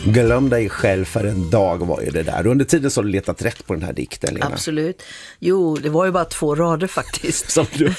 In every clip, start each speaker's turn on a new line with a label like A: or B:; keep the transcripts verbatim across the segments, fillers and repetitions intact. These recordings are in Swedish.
A: Glöm dig själv för en dag var ju det där. Under tiden så har du letat rätt på den här dikten, Lena.
B: Absolut. Jo, det var ju bara två rader faktiskt.
A: Som du...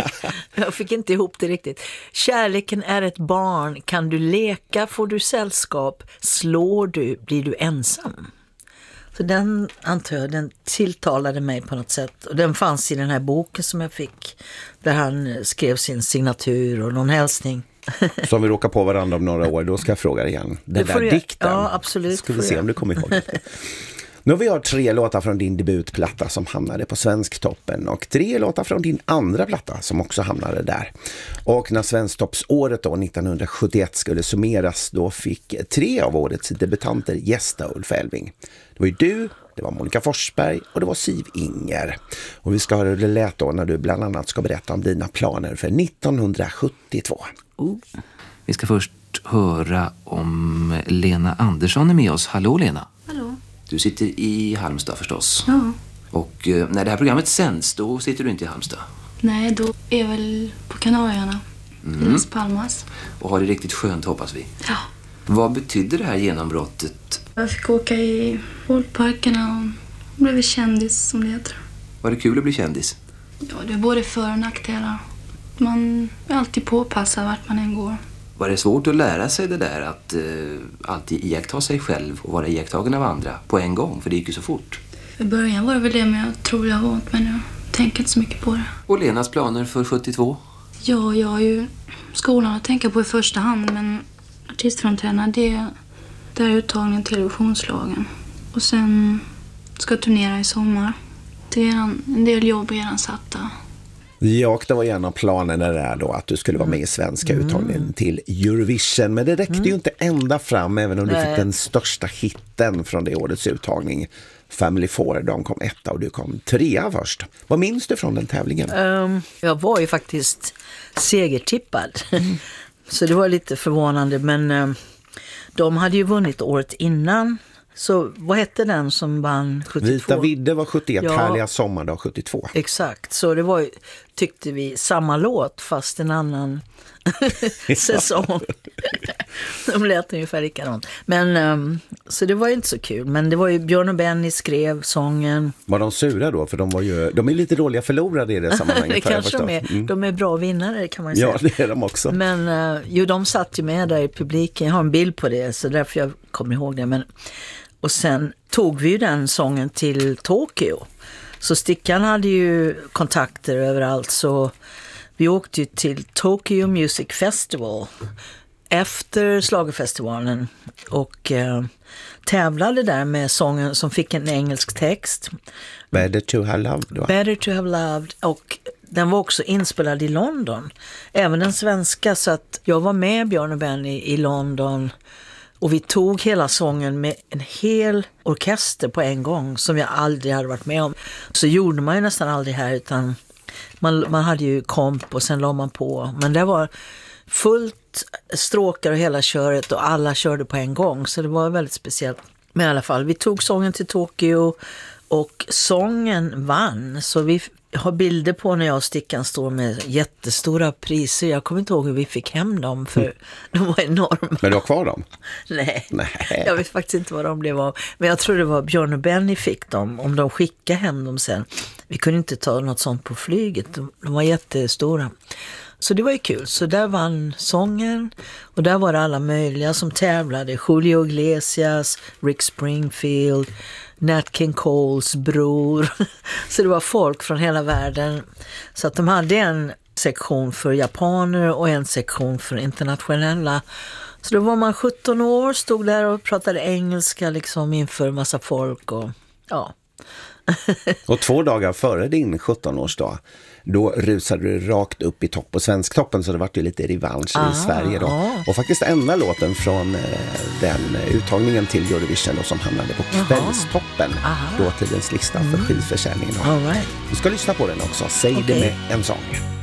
B: Jag fick inte ihop det riktigt. Kärleken är ett barn. Kan du leka får du sällskap. Slår du blir du ensam. Så den, antar jag, den tilltalade mig på något sätt. Och den fanns i den här boken som jag fick. Där han skrev sin signatur och någon hälsning.
A: Så om vi råkar på varandra om några år, då ska jag fråga dig igen. Den där dikten.
B: Ja, absolut.
A: Ska vi se om du kommer ihåg det. Nu har vi hört tre låtar från din debutplatta som hamnade på Svensktoppen och tre låtar från din andra platta som också hamnade där. Och när Svensktoppsåret då nittonhundrasjuttioett skulle summeras, då fick tre av årets debutanter gästa Ulf Elving. Det var ju du, det var Monica Forsberg och det var Siv Inger. Och vi ska höra hur det lät då när du bland annat ska berätta om dina planer för nittonhundrasjuttiotvå.
B: Oh.
C: Vi ska först höra om Lena Andersson är med oss. Hallå Lena.
D: Hallå.
C: Du sitter i Halmstad förstås.
D: Ja.
C: Och eh, när det här programmet sänds, då sitter du inte i Halmstad.
D: Nej, då är jag väl på Kanarierna.
C: Mm.
D: Las Palmas.
C: Och har det riktigt skönt, hoppas vi.
D: Ja.
C: Vad betyder det här genombrottet?
D: Jag fick åka i folkparkerna och blev kändis som det heter.
C: Var det kul att bli kändis?
D: Ja, det är både för- och nackdelar. Man är alltid påpassad vart man än går.
C: Var det svårt att lära sig det där att eh, alltid iaktta sig själv och vara iakttagen av andra på en gång? För det gick ju så fort.
D: I början var det väl det, men jag tror jag har vant mig nu. Tänker inte så mycket på det.
C: Och Lenas planer för sjuttiotvå?
D: Ja, jag har ju skolan att tänka på i första hand, men artistframträdande, det, det är uttagningen till Eurovisionsslagen. Och sen ska jag turnera i sommar. Det är en, en del jobb redan satta.
A: Ja, och det var en av planerna där då att du skulle vara med i svenska
B: mm.
A: uttagningen till Eurovision. Men det räckte mm. ju inte ända fram, även om du
B: Nej.
A: fick den största hitten från det årets uttagning. Family Four, de kom etta och du kom trea först. Vad minns du från den tävlingen?
B: Um, jag var ju faktiskt segertippad. Mm. Så det var lite förvånande, men um, de hade ju vunnit året innan. Så vad hette den som vann sjuttiotvå?
A: Vita Vidde var sjuttioett,
B: ja,
A: Härliga sommardag sjuttiotvå.
B: Exakt, så det var ju, tyckte vi, samma låt fast en annan säsong. De lät ungefär likadant. Men um, så det var ju inte så kul. Men det var ju Björn och Benny skrev sången.
A: Var de sura då? För de var ju, de är lite dåliga förlorade i det sammanhanget.
B: Det kanske de är. Mm. De är bra vinnare, kan man säga.
A: Ja, det är de också.
B: Men uh, jo, de satt ju med där i publiken. Jag har en bild på det, så därför jag kommer ihåg det. Men, och sen tog vi ju den sången till Tokyo. Så Stickan hade ju kontakter överallt, så vi åkte ju till Tokyo Music Festival efter Schlagerfestivalen och eh, tävlade där med sången som fick en engelsk text.
A: Better to have loved. Va?
B: Better to have loved. Och den var också inspelad i London. Även den svenska, så att jag var med Björn och Benny i London. Och vi tog hela sången med en hel orkester på en gång som jag aldrig hade varit med om. Så gjorde man ju nästan aldrig här, utan man, man hade ju komp och sen la man på. Men det var fullt stråkar och hela köret och alla körde på en gång. Så det var väldigt speciellt. Men i alla fall, vi tog sången till Tokyo och sången vann. Så vi har bilder på när jag och Stickan står med jättestora priser. Jag kommer inte ihåg hur vi fick hem dem, för de var enorma.
A: Men du har kvar dem?
B: Nej,
A: Nej.
B: Jag vet faktiskt inte vad de blev av. Men jag tror det var Björn och Benny fick dem, om de skickade hem dem sen. Vi kunde inte ta något sånt på flyget. De, de var jättestora. Så det var ju kul. Så där vann sången. Och där var det alla möjliga som tävlade. Julio Iglesias, Rick Springfield, Nat King Coles bror. Så det var folk från hela världen. Så att de hade en sektion för japaner och en sektion för internationella. Så då var man sjutton år, stod där och pratade engelska liksom inför massa folk. Och ja.
A: Och två dagar före din sjuttonårsdag, då rusade du rakt upp i topp på Svensktoppen, så det var ju lite revansch
B: ah,
A: i Sverige då. Ah. Och faktiskt enda låten från eh, den uttagningen till Eurovision då, som hamnade på kvällstoppen, då tidens lista för skivförsäljningen.
B: All right.
A: Du ska lyssna på den också, säg okay. det med en sång.